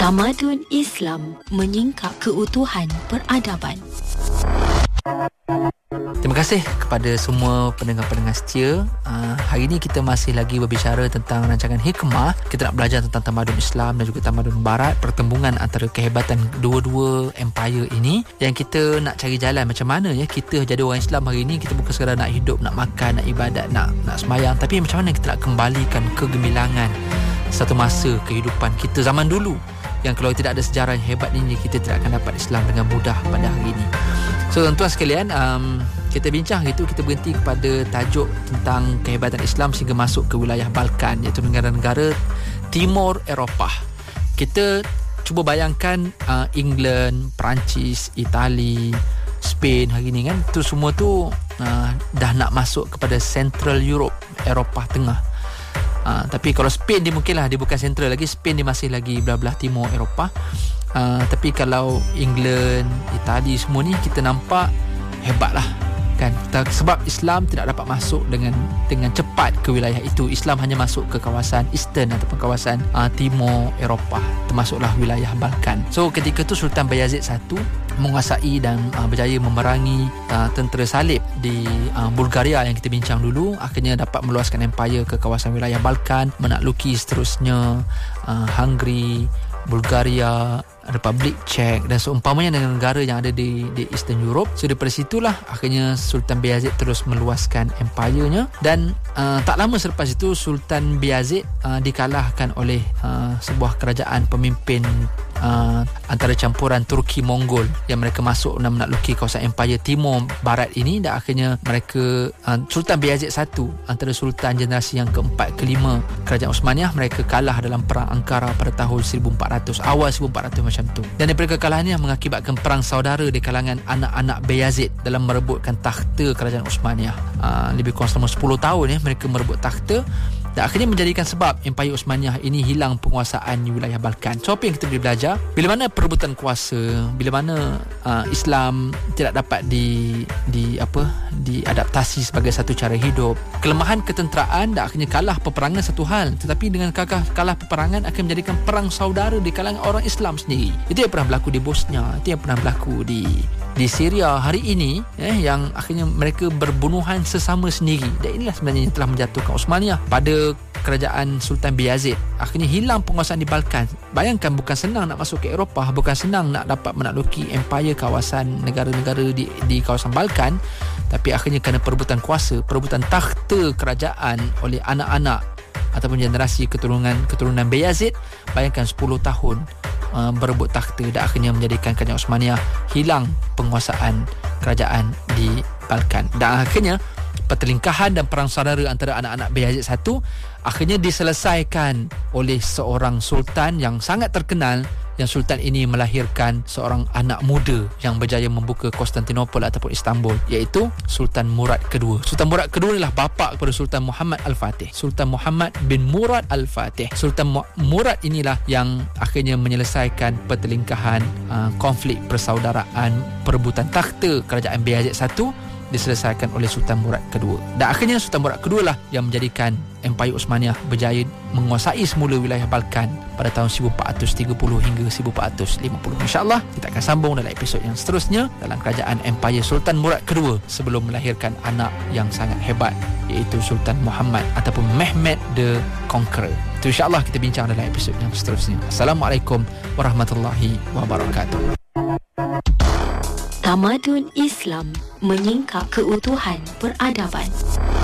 Tamadun Islam menyingkap keutuhan peradaban. Terima kasih kepada semua pendengar-pendengar setia. Hari ini kita masih lagi berbicara tentang rancangan Hikmah. Kita nak belajar tentang tamadun Islam dan juga tamadun Barat, pertembungan antara kehebatan dua-dua empire ini, yang kita nak cari jalan macam mana ya kita jadi orang Islam hari ini. Kita bukan sekadar nak hidup, nak makan, nak ibadat, nak sembahyang, tapi macam mana kita nak kembalikan kegemilangan satu masa kehidupan kita zaman dulu, yang kalau tidak ada sejarah yang hebat ini, kita tidak akan dapat Islam dengan mudah pada hari ini. So tuan-tuan sekalian, kita bincang gitu, kita berhenti kepada tajuk tentang kehebatan Islam sehingga masuk ke wilayah Balkan, iaitu negara-negara Timur Eropah. Kita cuba bayangkan England, Perancis, Itali, Spain hari ni kan, tu semua tu dah nak masuk kepada Central Europe, Eropah Tengah. Tapi kalau Spain dia mungkinlah dia bukan Central lagi, Spain dia masih lagi belah-belah Timur Eropah. Tapi kalau England, Itali semua ni kita nampak hebatlah kan, sebab Islam tidak dapat masuk dengan cepat ke wilayah itu. Islam hanya masuk ke kawasan Eastern ataupun kawasan Timur Eropah, termasuklah wilayah Balkan. So ketika tu Sultan Bayazid I menguasai dan berjaya memerangi tentera salib di Bulgaria yang kita bincang dulu. Akhirnya dapat meluaskan empire ke kawasan wilayah Balkan, menakluki seterusnya Hungary, Bulgaria, Republik Czech dan seumpamanya negara yang ada di Eastern Europe. So daripada situlah akhirnya Sultan Bayazid terus meluaskan empire-nya, dan tak lama selepas itu Sultan Bayazid dikalahkan oleh sebuah kerajaan pemimpin antara campuran Turki Mongol yang mereka masuk dan menakluki kawasan empire Timur Barat ini. Dan akhirnya mereka Sultan Bayazid I antara sultan generasi yang keempat kelima kerajaan Osmaniyah, mereka kalah dalam perang Ankara pada tahun 1400, awal 1400 macam tu. Dan daripada kekalahan ini mengakibatkan perang saudara di kalangan anak-anak Bayazid dalam merebutkan takhta kerajaan Osmaniyah. Lebih kurang selama 10 tahun mereka merebut takhta, dan akhirnya menjadikan sebab Empire Osmaniyah ini hilang penguasaan di wilayah Balkan. So apa yang kita boleh belajar? Bila mana perebutan kuasa, bila mana Islam tidak dapat diadaptasi sebagai satu cara hidup, kelemahan ketenteraan dan akhirnya kalah peperangan satu hal, tetapi dengan kalah peperangan akan menjadikan perang saudara di kalangan orang Islam sendiri. Itu yang pernah berlaku di Bosnia, itu yang pernah berlaku di Syria hari ini, yang akhirnya mereka berbunuhan sesama sendiri. Dan inilah sebenarnya yang telah menjatuhkan Osmaniyah pada kerajaan Sultan Bayazid. Akhirnya hilang penguasaan di Balkan. Bayangkan, bukan senang nak masuk ke Eropah, bukan senang nak dapat menakluki empire kawasan negara-negara di kawasan Balkan, tapi akhirnya kerana perebutan kuasa, perebutan takhta kerajaan oleh anak-anak ataupun generasi keturunan Bayazid, bayangkan 10 tahun berebut takhta, dan akhirnya menjadikan kerajaan Osmaniyah hilang penguasaan kerajaan di Balkan. Dan akhirnya pertelingkahan dan perang saudara antara anak-anak Bayazid I akhirnya diselesaikan oleh seorang sultan yang sangat terkenal, yang sultan ini melahirkan seorang anak muda yang berjaya membuka Konstantinopel ataupun Istanbul, iaitu Sultan Murad kedua. Sultan Murad kedua adalah bapa kepada Sultan Muhammad Al-Fatih, Sultan Muhammad bin Murad Al-Fatih. Sultan Murad inilah yang akhirnya menyelesaikan pertelingkahan konflik persaudaraan perebutan takhta kerajaan Bayazid I diselesaikan oleh Sultan Murad kedua. Dan akhirnya Sultan Murad kedua lah yang menjadikan Empire Osmaniyah berjaya menguasai semula wilayah Balkan pada tahun 1430 hingga 1450. InsyaAllah kita akan sambung dalam episod yang seterusnya dalam kerajaan Empire Sultan Murad kedua sebelum melahirkan anak yang sangat hebat, iaitu Sultan Muhammad ataupun Mehmed the Conqueror. Itu insyaAllah kita bincang dalam episod yang seterusnya. Assalamualaikum warahmatullahi wabarakatuh. Tamadun Islam menyingkap keutuhan peradaban.